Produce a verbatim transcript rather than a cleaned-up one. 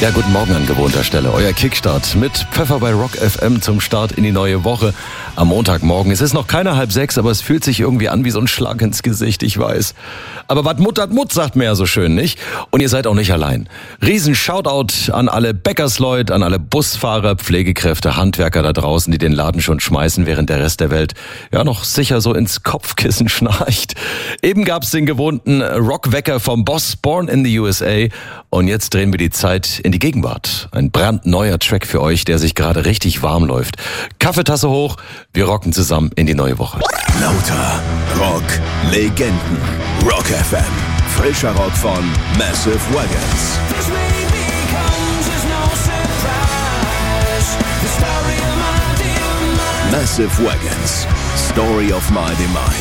Ja, guten Morgen an gewohnter Stelle. Euer Kickstart mit Pfeffer bei Rock F M zum Start in die neue Woche am Montagmorgen. Es ist noch keine halb sechs, aber es fühlt sich irgendwie an wie so ein Schlag ins Gesicht, ich weiß. Aber wat Mut hat Mut, sagt man ja so schön, nicht? Und ihr seid auch nicht allein. Riesen Shoutout an alle Bäckersleute, an alle Busfahrer, Pflegekräfte, Handwerker da draußen, die den Laden schon schmeißen, während der Rest der Welt ja noch sicher so ins Kopfkissen schnarcht. Eben gab's den gewohnten Rockwecker vom Boss, Born in the U S A. Und jetzt drehen wir die Zeit in die Gegenwart. Ein brandneuer Track für euch, der sich gerade richtig warm läuft. Kaffeetasse hoch, wir rocken zusammen in die neue Woche. Lauter Rock Legenden. Rock F M. Frischer Rock von Massive Wagons. Massive Wagons. Story of My Demise.